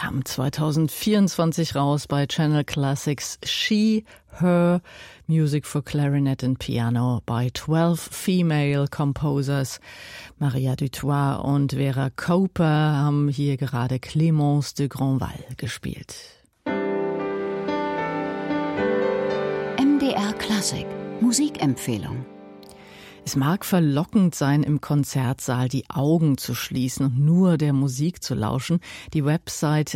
Kam 2024 raus bei Channel Classics She, Her, Music for Clarinet and Piano by 12 Female Composers. Maria Dutoit und Vera Cooper haben hier gerade Clémence de Grandval gespielt. MDR Klassik Musikempfehlung. Es mag verlockend sein, im Konzertsaal die Augen zu schließen und nur der Musik zu lauschen. Die Website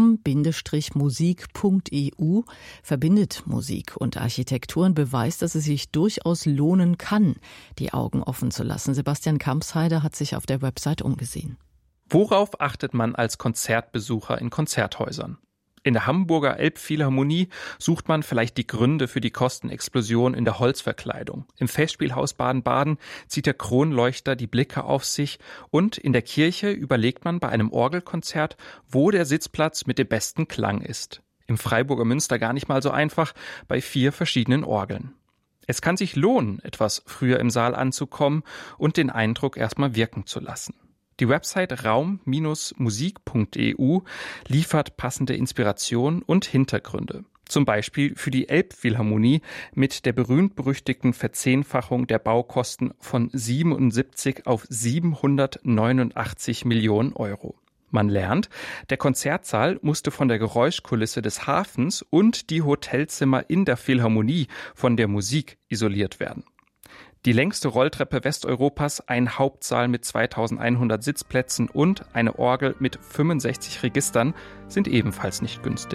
raum-musik.eu verbindet Musik und Architektur und beweist, dass es sich durchaus lohnen kann, die Augen offen zu lassen. Sebastian Kampsheider hat sich auf der Website umgesehen. Worauf achtet man als Konzertbesucher in Konzerthäusern? In der Hamburger Elbphilharmonie sucht man vielleicht die Gründe für die Kostenexplosion in der Holzverkleidung. Im Festspielhaus Baden-Baden zieht der Kronleuchter die Blicke auf sich und in der Kirche überlegt man bei einem Orgelkonzert, wo der Sitzplatz mit dem besten Klang ist. Im Freiburger Münster gar nicht mal so einfach, bei 4 verschiedenen Orgeln. Es kann sich lohnen, etwas früher im Saal anzukommen und den Eindruck erstmal wirken zu lassen. Die Website raum-musik.eu liefert passende Inspiration und Hintergründe. Zum Beispiel für die Elbphilharmonie mit der berühmt-berüchtigten Verzehnfachung der Baukosten von 77 auf 789 Millionen Euro. Man lernt, der Konzertsaal musste von der Geräuschkulisse des Hafens und die Hotelzimmer in der Philharmonie von der Musik isoliert werden. Die längste Rolltreppe Westeuropas, ein Hauptsaal mit 2100 Sitzplätzen und eine Orgel mit 65 Registern sind ebenfalls nicht günstig.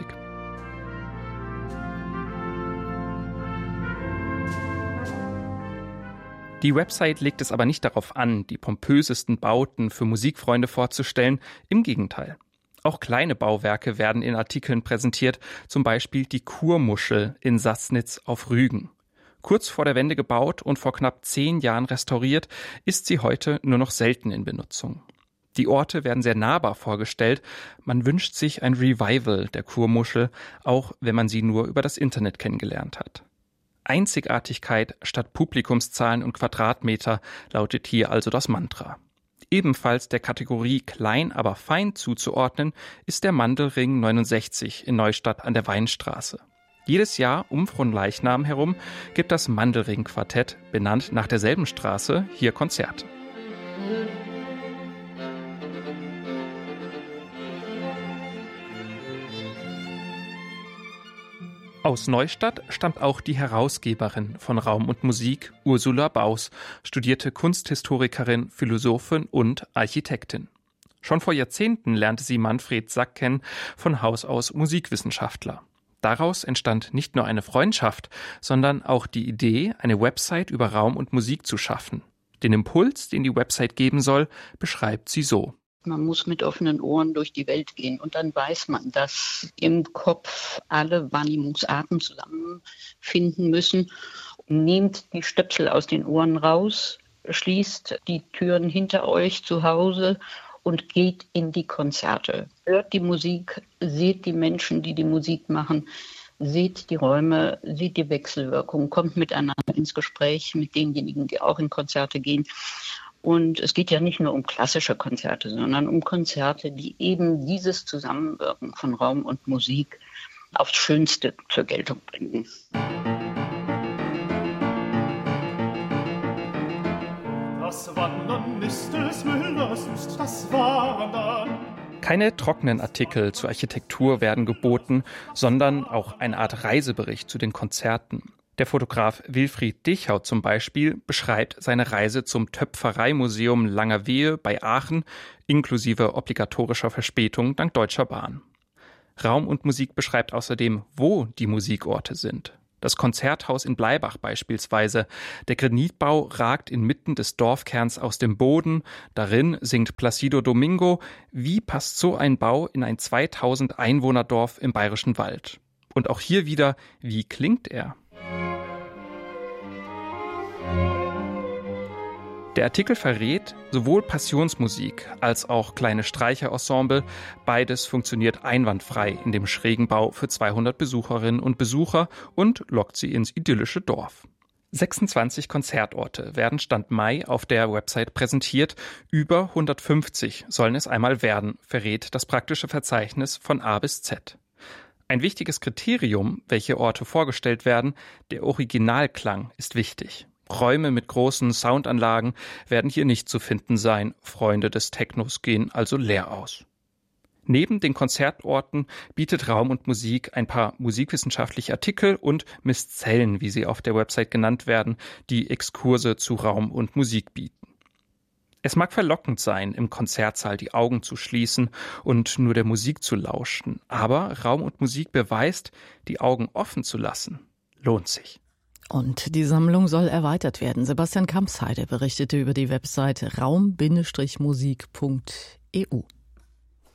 Die Website legt es aber nicht darauf an, die pompösesten Bauten für Musikfreunde vorzustellen. Im Gegenteil. Auch kleine Bauwerke werden in Artikeln präsentiert, zum Beispiel die Kurmuschel in Sassnitz auf Rügen. Kurz vor der Wende gebaut und vor knapp 10 Jahren restauriert, ist sie heute nur noch selten in Benutzung. Die Orte werden sehr nahbar vorgestellt. Man wünscht sich ein Revival der Kurmuschel, auch wenn man sie nur über das Internet kennengelernt hat. Einzigartigkeit statt Publikumszahlen und Quadratmeter lautet hier also das Mantra. Ebenfalls der Kategorie klein, aber fein zuzuordnen, ist der Mandelring 69 in Neustadt an der Weinstraße. Jedes Jahr um Fronleichnam herum gibt das Mandelring-Quartett, benannt nach derselben Straße, hier Konzerte. Aus Neustadt stammt auch die Herausgeberin von Raum und Musik, Ursula Baus, studierte Kunsthistorikerin, Philosophin und Architektin. Schon vor Jahrzehnten lernte sie Manfred Sack kennen, von Haus aus Musikwissenschaftler. Daraus entstand nicht nur eine Freundschaft, sondern auch die Idee, eine Website über Raum und Musik zu schaffen. Den Impuls, den die Website geben soll, beschreibt sie so. Man muss mit offenen Ohren durch die Welt gehen und dann weiß man, dass im Kopf alle Wahrnehmungsarten zusammenfinden müssen. Nehmt die Stöpsel aus den Ohren raus, schließt die Türen hinter euch zu Hause und geht in die Konzerte. Hört die Musik, seht die Menschen, die die Musik machen, seht die Räume, seht die Wechselwirkung, kommt miteinander ins Gespräch mit denjenigen, die auch in Konzerte gehen. Und es geht ja nicht nur um klassische Konzerte, sondern um Konzerte, die eben dieses Zusammenwirken von Raum und Musik aufs Schönste zur Geltung bringen. Das Wandern ist des Müllers Lust, das Wandern. Keine trockenen Artikel zur Architektur werden geboten, sondern auch eine Art Reisebericht zu den Konzerten. Der Fotograf Wilfried Dichau zum Beispiel beschreibt seine Reise zum Töpfereimuseum Langerwehe bei Aachen, inklusive obligatorischer Verspätung dank Deutscher Bahn. Raum und Musik beschreibt außerdem, wo die Musikorte sind. Das Konzerthaus in Bleibach beispielsweise. Der Granitbau ragt inmitten des Dorfkerns aus dem Boden. Darin singt Placido Domingo. Wie passt so ein Bau in ein 2000 Einwohnerdorf im Bayerischen Wald? Und auch hier wieder, wie klingt er? Der Artikel verrät, sowohl Passionsmusik als auch kleine Streicherensemble, beides funktioniert einwandfrei in dem schrägen Bau für 200 Besucherinnen und Besucher und lockt sie ins idyllische Dorf. 26 Konzertorte werden Stand Mai auf der Website präsentiert. Über 150 sollen es einmal werden, verrät das praktische Verzeichnis von A bis Z. Ein wichtiges Kriterium, welche Orte vorgestellt werden, der Originalklang ist wichtig. Räume mit großen Soundanlagen werden hier nicht zu finden sein. Freunde des Technos gehen also leer aus. Neben den Konzertorten bietet Raum und Musik ein paar musikwissenschaftliche Artikel und Misszellen, wie sie auf der Website genannt werden, die Exkurse zu Raum und Musik bieten. Es mag verlockend sein, im Konzertsaal die Augen zu schließen und nur der Musik zu lauschen, aber Raum und Musik beweist, die Augen offen zu lassen, lohnt sich. Und die Sammlung soll erweitert werden. Sebastian Kampsheide berichtete über die Website raum-musik.eu.